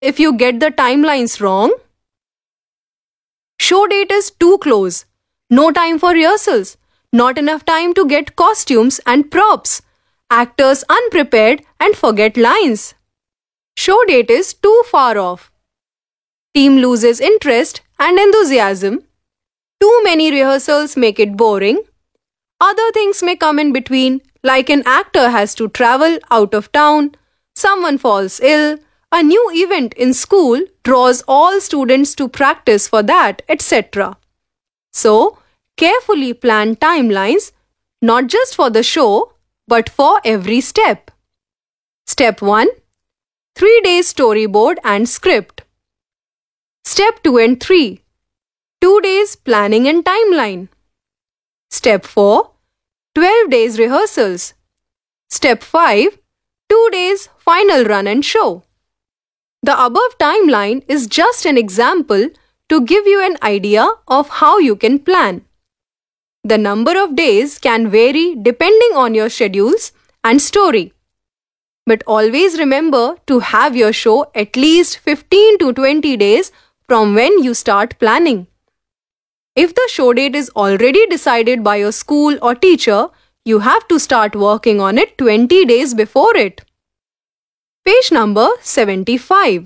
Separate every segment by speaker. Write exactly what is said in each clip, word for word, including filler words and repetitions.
Speaker 1: if you get the timelines wrong? Show date is too close. No time for rehearsals. Not enough time to get costumes and props. Actors unprepared and forget lines. Show date is too far off. Team loses interest and enthusiasm. Too many rehearsals make it boring. Other things may come in between, like an actor has to travel out of town, someone falls ill, a new event in school draws all students to practice for that, et cetera. So, carefully plan timelines, not just for the show, but for every step. Step one. three days storyboard and script. Step two and three. two days planning and timeline. Step four. twelve days rehearsals. Step five. two days final run and show. The above timeline is just an example to give you an idea of how you can plan. The number of days can vary depending on your schedules and story. But always remember to have your show at least fifteen to twenty days from when you start planning. If the show date is already decided by your school or teacher, you have to start working on it twenty days before it. Page number seventy-five.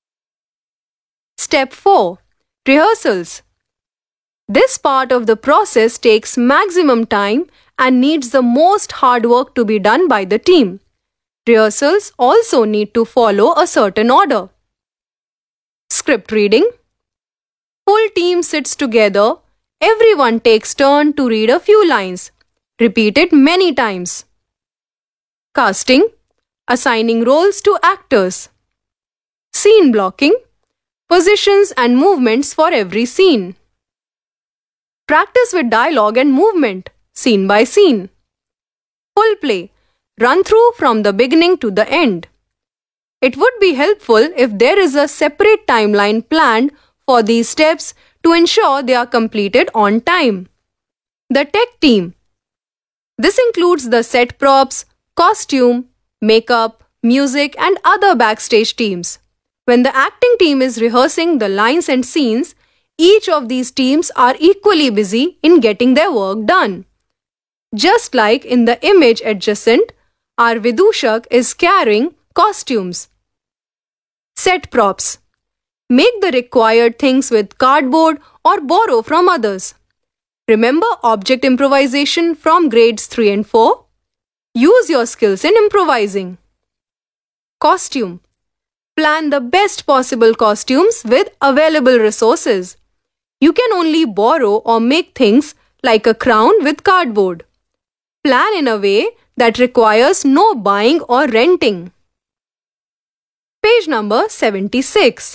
Speaker 1: Step four. Rehearsals. This part of the process takes maximum time and needs the most hard work to be done by the team. Rehearsals also need to follow a certain order. Script reading. Full team sits together. Everyone takes turn to read a few lines. Repeat it many times. Casting. Assigning roles to actors. Scene blocking. Positions and movements for every scene. Practice with dialogue and movement, scene by scene. Full play. Run through from the beginning to the end. It would be helpful if there is a separate timeline planned for these steps to ensure they are completed on time. The tech team. This includes the set props, costume, makeup, music and other backstage teams. When the acting team is rehearsing the lines and scenes, each of these teams are equally busy in getting their work done. Just like in the image adjacent, our Vidushak is carrying costumes. Set props. Make the required things with cardboard or borrow from others. Remember object improvisation from grades three and four? Use your skills in improvising. Costume. Plan the best possible costumes with available resources. You can only borrow or make things like a crown with cardboard. Plan in a way that requires no buying or renting. Page number seventy-six.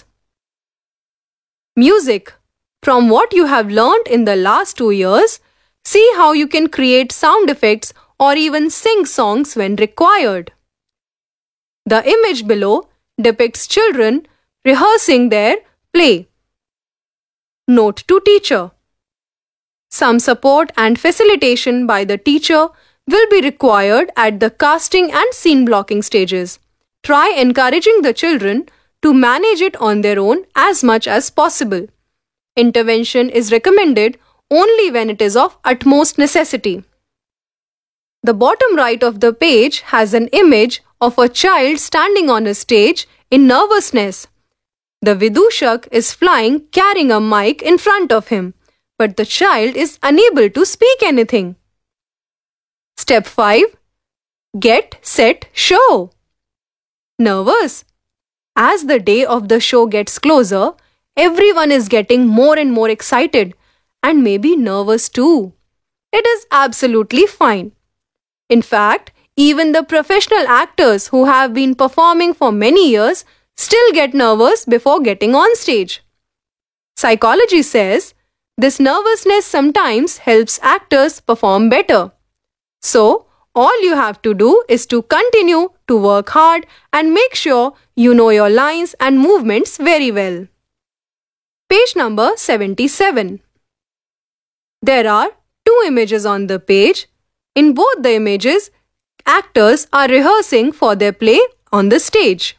Speaker 1: Music. From what you have learned in the last two years, see how you can create sound effects or even sing songs when required. The image below depicts children rehearsing their play. Note to teacher. Some support and facilitation by the teacher will be required at the casting and scene blocking stages. Try encouraging the children to manage it on their own as much as possible. Intervention is recommended only when it is of utmost necessity. The bottom right of the page has an image of a child standing on a stage in nervousness. The Vidushak is flying carrying a mic in front of him, but the child is unable to speak anything. Step five. Get, set, show. Nervous? As the day of the show gets closer, everyone is getting more and more excited and maybe nervous too. It is absolutely fine. In fact, even the professional actors who have been performing for many years still get nervous before getting on stage. Psychology says this nervousness sometimes helps actors perform better. So, all you have to do is to continue to work hard and make sure you know your lines and movements very well. Page number seventy-seven. There are two images on the page. In both the images, actors are rehearsing for their play on the stage.